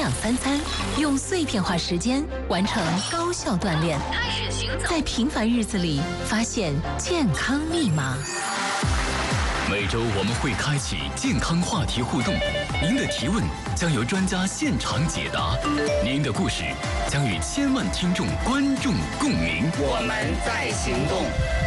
养3餐，用碎片化时间完成高效锻炼， 开始行走， 在平凡日子里发现健康密码。 每周我们会开启健康话题互动，您的提问将由专家现场解答，您的故事将与千万听众观众共鸣。 我们在行动，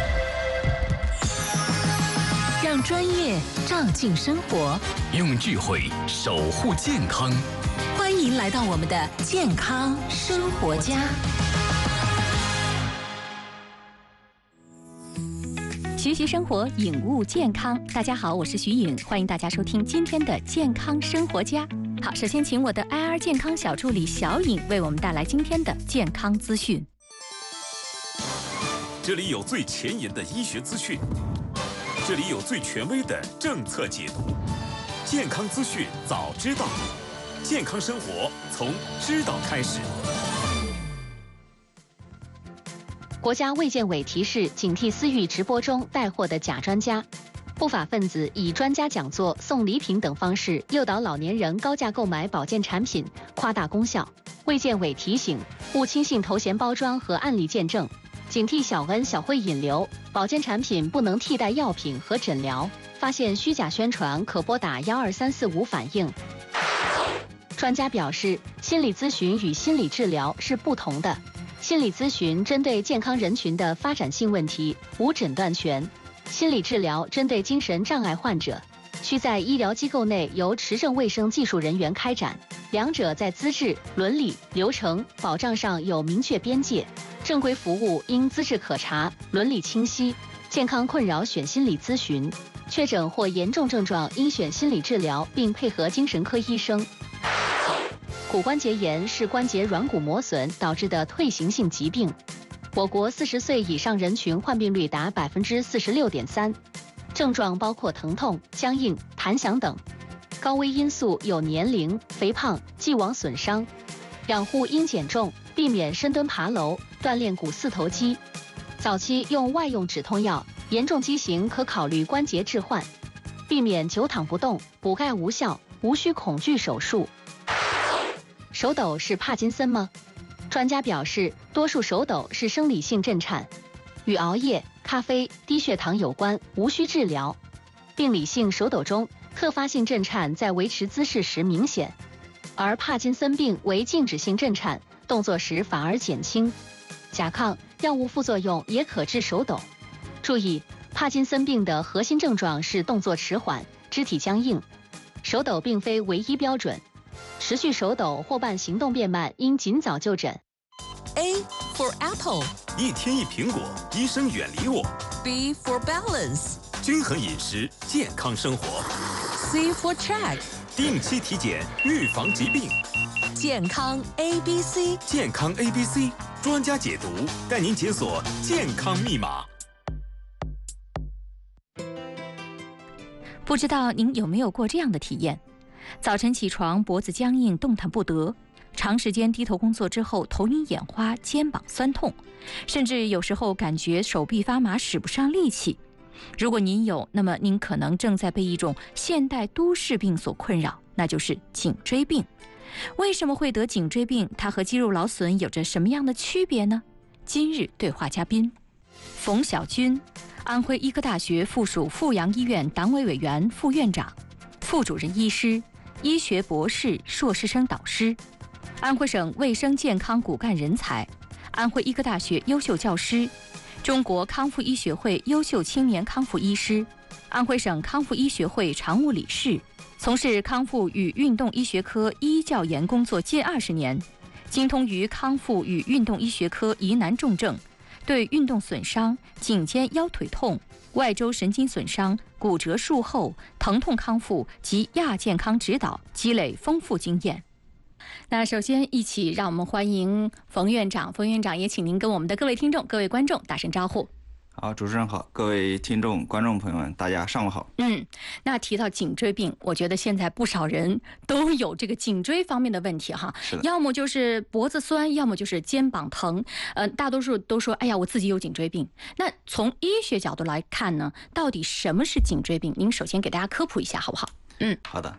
让专业照进生活， 用智慧守护健康。 欢迎来到我们的健康生活家。 学习生活，领悟健康。大家好，我是徐颖，欢迎大家收听今天的健康生活家。好，首先请我的 IR 健康小助理小颖为我们带来今天的健康资讯。 这里有最前沿的医学资讯，这里有最权威的政策解读，健康资讯早知道，健康生活从知道开始。 国家卫健委提示警惕私域直播中带货的假专家，不法分子以专家讲座、送礼品等方式诱导老年人高价购买保健产品，夸大功效。卫健委提醒，勿轻信头衔包装和案例见证，警惕小恩小惠引流，保健产品不能替代药品和诊疗。发现虚假宣传可拨打12345反映。专家表示，心理咨询与心理治疗是不同的。心理咨询针对健康人群的发展性问题，无诊断权；心理治疗针对精神障碍患者，需在医疗机构内由持证卫生技术人员开展，两者在资质、伦理、流程、保障上有明确边界。正规服务应资质可查，伦理清晰。健康困扰选心理咨询，确诊或严重症状应选心理治疗，并配合精神科医生。骨关节炎是关节软骨磨损导致的退行性疾病，我国40岁以上人群患病率达46.3%，症状包括疼痛、僵硬、弹响等。高危因素有年龄、肥胖、既往损伤。养护应减重，避免深蹲爬楼，锻炼股四头肌。早期用外用止痛药，严重畸形可考虑关节置换。避免久躺不动，补钙无效，无需恐惧手术。手抖是帕金森吗？专家表示，多数手抖是生理性震颤，与熬夜、咖啡、低血糖有关，无需治疗。病理性手抖中，特发性震颤在维持姿势时明显，而帕金森病为静止性震颤，动作时反而减轻。甲亢药物副作用也可致手抖。注意，帕金森病的核心症状是动作迟缓、肢体僵硬，手抖并非唯一标准。持续手抖或伴行动变慢，应尽早就诊。 A for apple， 一天一苹果，医生远离我。 B for balance， 均衡饮食，健康生活。 C for check， 定期体检，预防疾病。 健康 ABC， 健康 ABC 专家解读，带您解锁健康密码。 不知道您有没有过这样的体验？早晨起床，脖子僵硬，动弹不得；长时间低头工作之后，头晕眼花，肩膀酸痛，甚至有时候感觉手臂发麻，使不上力气。如果您有，那么您可能正在被一种现代都市病所困扰，那就是颈椎病。为什么会得颈椎病？它和肌肉劳损有着什么样的区别呢？今日对话嘉宾冯小军，安徽医科大学附属阜阳医院党委委员、副院长、副主任医师，医学博士、硕士生导师，安徽省卫生健康骨干人才，安徽医科大学优秀教师，中国康复医学会优秀青年康复医师，安徽省康复医学会常务理事，从事康复与运动医学科医教研工作近20年，精通于康复与运动医学科疑难重症，对运动损伤、颈肩腰腿痛、外周神经损伤、骨折术后疼痛康复及亚健康指导积累丰富经验。那首先一起让我们欢迎冯院长，冯院长也请您跟我们的各位听众、各位观众打声招呼。 好，主持人好，各位听众、观众朋友们，大家上午好。 那提到颈椎病，我觉得现在不少人都有这个颈椎方面的问题哈，要么就是脖子酸，要么就是肩膀疼，大多数都说，哎呀，我自己有颈椎病。那从医学角度来看呢，到底什么是颈椎病？您首先给大家科普一下，好不好？ 好的。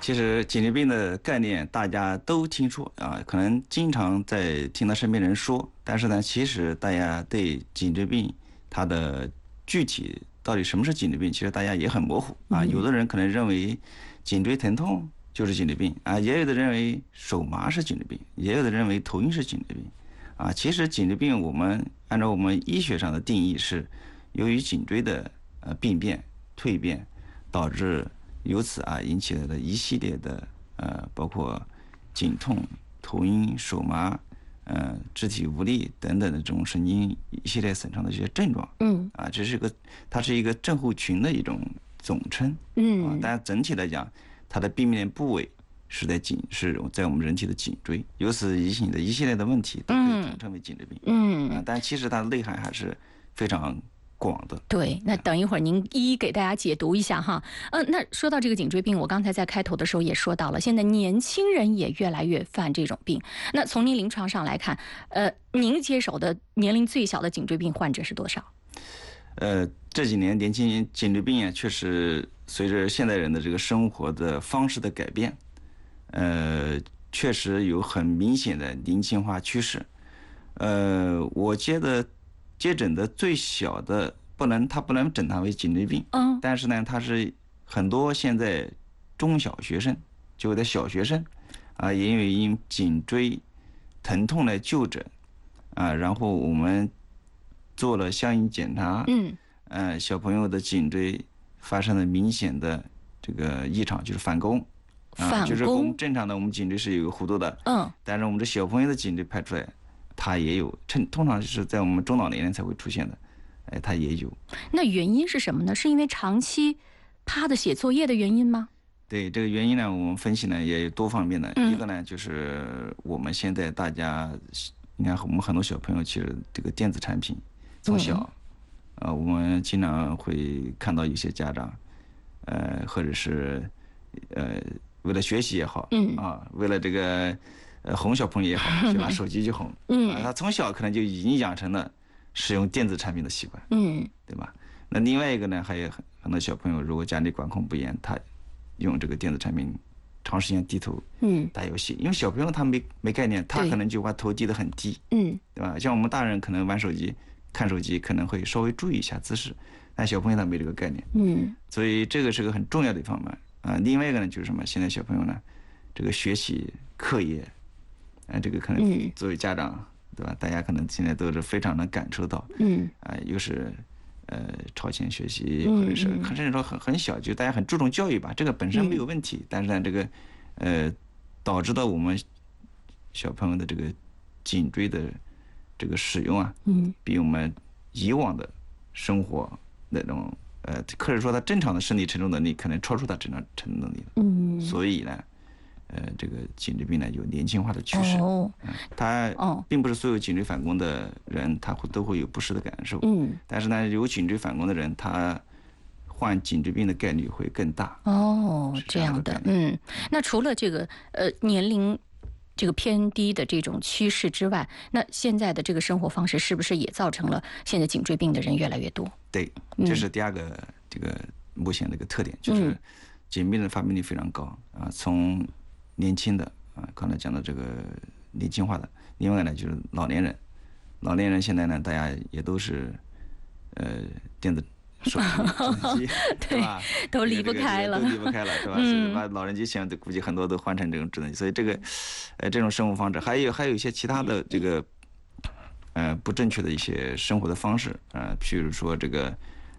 其实颈椎病的概念大家都听说啊，可能经常在听到身边人说，但是呢，其实大家对颈椎病它的具体到底什么是颈椎病，其实大家也很模糊啊。有的人可能认为颈椎疼痛就是颈椎病啊，也有的认为手麻是颈椎病，也有的认为头晕是颈椎病啊。其实颈椎病我们按照我们医学上的定义是由于颈椎的病变、蜕变导致由此引起来的一系列的包括颈痛、头晕、手麻、肢体无力等等的这种神经一系列损伤的这些症状。它是一个症候群的一种总称。但整体来讲，它的病变部位是在我们人体的颈椎，由此引起的一系列的问题都可以统称为颈椎病。但其实它的内涵还是非常广的。 对，那等一会儿您一一给大家解读一下哈。那说到这个颈椎病，我刚才在开头的时候也说到了，现在年轻人也越来越犯这种病。那从您临床上来看，您接手的年龄最小的颈椎病患者是多少？ 这几年年轻人颈椎病确实随着现代人的这个生活的方式的改变，确实有很明显的年轻化趋势。我接诊的最小的它不能诊它为颈椎病，但是呢，它是很多现在中小学生，就有的小学生也因颈椎疼痛来就诊然后我们做了相应检查，小朋友的颈椎发生了明显的这个异常，就是反弓，就是正常的我们颈椎是有一个弧度的，但是我们这小朋友的颈椎拍出来，它也有，通常是在我们中老年人才会出现的，它也有。 那原因是什么呢？是因为长期趴着写作业的原因吗？ 对，这个原因呢，我们分析呢也有多方面的。一个呢，就是我们现在大家，你看我们很多小朋友其实这个电子产品从小，我们经常会看到有些家长，或者是为了学习也好，为了这个哄小朋友也好，就拿手机去哄，他从小可能就已经养成了使用电子产品的习惯，对吧？那另外一个呢，还有很多小朋友，如果家里管控不严，他用这个电子产品长时间低头打游戏，因为小朋友他没概念，他可能就把头低得很低，对吧？像我们大人可能玩手机、看手机可能会稍微注意一下姿势，但小朋友他没这个概念，所以这个是个很重要的一方面另外一个呢，就是什么？现在小朋友呢，这个学习课业。这个可能作为家长，对吧？大家可能现在都是非常能感受到，又是超前学习，或者是甚至说很小，就大家很注重教育吧，这个本身没有问题，但是呢，这个导致到我们小朋友的这个颈椎的这个使用比我们以往的生活那种可以说他正常的身体承受能力可能超出他正常承受能力了，所以呢。这个颈椎病呢有年轻化的趋势，它并不是所有颈椎反弓的人他都会有不适的感受，但是呢，有颈椎反弓的人，他患颈椎病的概率会更大。 这样的，那除了这个年龄这个偏低的这种趋势之外，那现在的这个生活方式是不是也造成了现在颈椎病的人越来越多？ 对，这是第二个这个目前的一个特点，就是颈椎病的发病率非常高从年轻的刚才讲的这个年轻化的，另外呢就是老年人现在呢大家也都是电子手机对吧？ 都离不开了， 对吧？所以把老人机现在估计很多都换成这种智能机，所以这个这种生活方式还有一些其他的这个不正确的一些生活的方式譬如说这个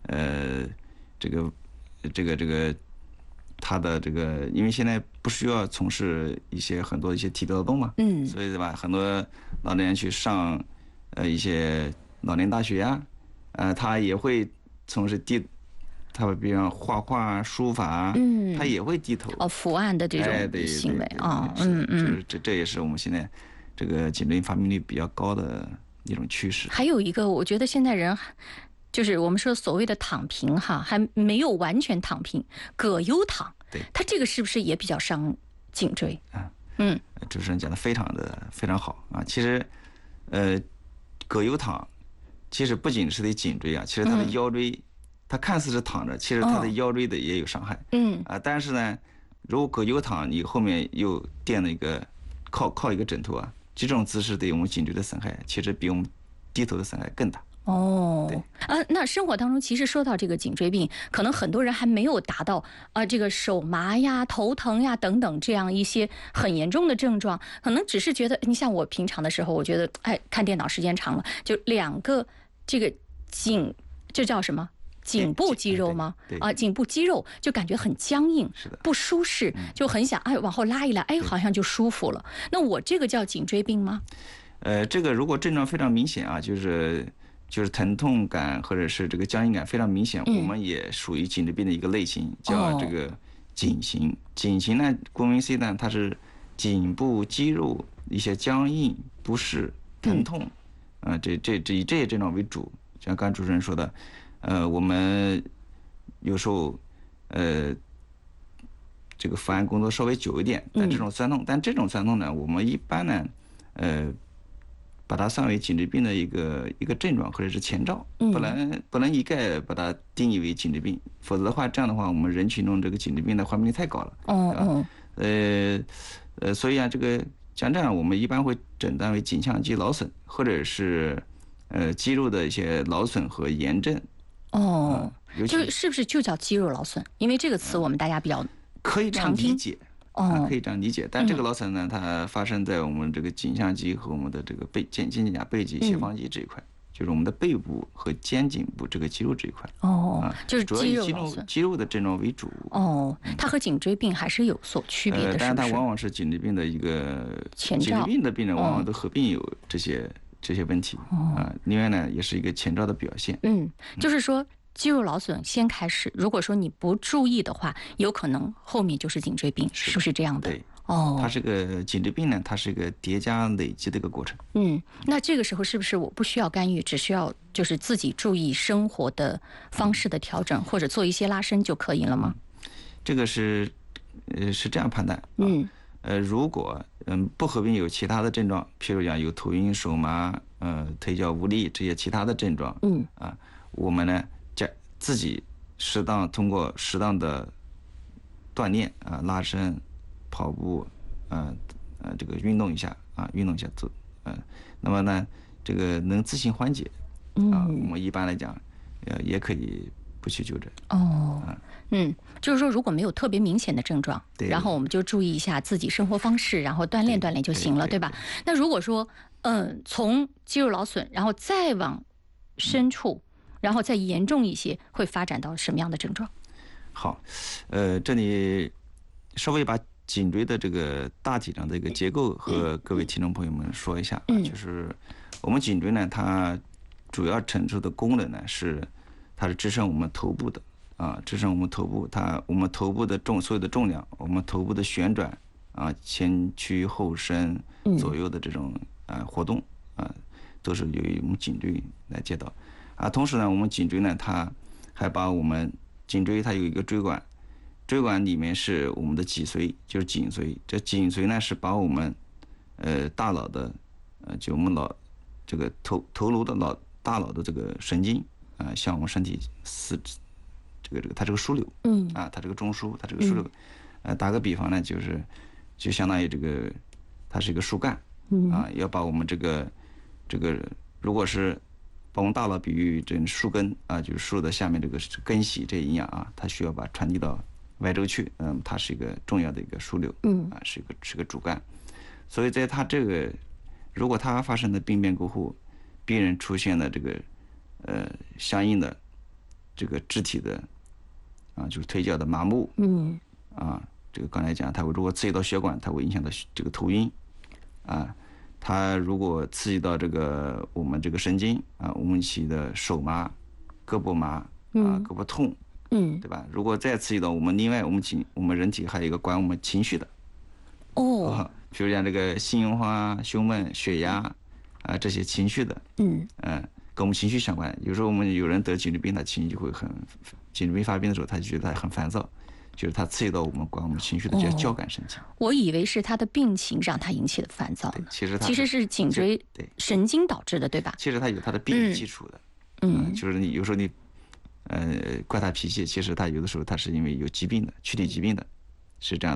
他的这个，因为现在不需要从事很多体力劳动嘛，所以对吧？很多老年人去上一些老年大学他也会从事他比方画画、书法他也会低头伏案的这种行为这也是我们现在这个颈椎发病率比较高的一种趋势。 还有一个，我觉得现在人。就是我们说所谓的躺平还没有完全躺平，葛优躺，它这个是不是也比较伤颈椎？ 主持人讲的非常好其实，葛优躺，其实不仅是对颈椎其实它的腰椎，它看似是躺着，其实它的腰椎的也有伤害。但是呢， 如果葛优躺，你后面又垫了一个靠一个枕头啊，这种姿势对我们颈椎的损害，其实比我们低头的损害更大。 那生活当中其实说到这个颈椎病，可能很多人还没有达到这个手麻呀、头疼呀等等这样一些很严重的症状，可能只是觉得，你像我平常的时候，我觉得看电脑时间长了，就两个这个这叫什么？颈部肌肉吗？颈部肌肉就感觉很僵硬，不舒适，就很想往后拉一拉，好像就舒服了。那我这个叫颈椎病吗？ 这个如果症状非常明显啊，就是疼痛感或者是这个僵硬感非常明显，我们也属于颈椎病的一个类型，叫这个颈型。颈型呢，顾名思义呢，它是颈部肌肉一些僵硬、不适、疼痛，以这些症状为主。像刚才主持人说的。我们有时候这个伏案工作稍微久一点，但这种酸痛呢，我们一般呢把它算为颈椎病的一个症状或者是前兆，不能一概把它定义为颈椎病，否则的话，这样的话我们人群中这个颈椎病的患病率太高了。所以啊，这个像这样我们一般会诊断为颈项肌劳损，或者是肌肉的一些劳损和炎症。 是不是就叫肌肉劳损？因为这个词我们大家比较可以这样理解，可以这样理解。但这个劳损呢，它发生在我们这个颈项肌和我们的这个肩胛背肌、斜方肌这一块，就是我们的背部和肩颈部这个肌肉这一块。 就是主要以肌肉的症状为主。 它和颈椎病还是有所区别的， 但是它往往是颈椎病的一个前兆。颈椎病的病人往往都合并有这些问题另外呢，也是一个前兆的表现。 就是说肌肉劳损先开始，如果说你不注意的话，有可能后面就是颈椎病，是不是这样的？ 对，它是个颈椎病呢，它是一个叠加累积的一个过程。 那这个时候是不是我不需要干预，只需要就是自己注意生活的方式的调整，或者做一些拉伸就可以了吗？ 这个是这样判断。如果不合并有其他的症状，譬如讲有头晕、手麻、腿脚无力这些其他的症状，我们呢自己通过适当的锻炼拉伸、跑步，这个运动一下走，那么呢这个能自行缓解，我们一般来讲也可以不去就诊。 就是说如果没有特别明显的症状，然后我们就注意一下自己生活方式，然后锻炼就行了，对吧？那如果说从肌肉劳损，然后再往深处，然后再严重一些，会发展到什么样的症状？ 好，这里稍微把颈椎的这个大体上的一个结构和各位听众朋友们说一下。就是我们颈椎呢，它主要承受的功能呢它是支撑我们头部的支撑我们头部，我们头部的所有的重量，我们头部的旋转前屈后伸左右的这种活动都是由于我们颈椎来接到。同时呢，我们颈椎呢，它还把我们颈椎它有一个椎管，椎管里面是我们的脊髓，就是颈髓。这颈髓呢是把我们大脑的就我们这个头颅的大脑的这个神经向我们身体它这个枢纽，它这个中枢，它这个枢纽，打个比方呢，就相当于它是一个树干，要把我们这个如果是把我们大脑比喻这树根就是树的下面这个根系这营养它需要把传递到外周去，它是一个重要的一个枢纽，是个主干，所以在它这个如果它发生的病变过后，病人出现了这个相应的这个肢体的就是腿脚的麻木，这个刚才讲，它如果刺激到血管，它会影响到这个头晕，它如果刺激到我们这个神经我们起的手麻、胳膊麻胳膊痛，对吧？如果再刺激到我们另外我们人体还有一个管我们情绪的，比如讲这个心晕花、胸闷、血压这些情绪的，跟我们情绪相关。有时候我们有人得颈椎病，他情绪就会颈椎病发病的时候，他就觉得他很烦躁，就是他刺激到我们管我们情绪的这些交感神经。 我以为是他的病情让他引起的烦躁， 其实是颈椎神经导致的，对吧？ 其实他有他的病理基础的，就是你有时候你怪他脾气，其实他有的时候他是因为有疾病的躯体疾病的，是这样的。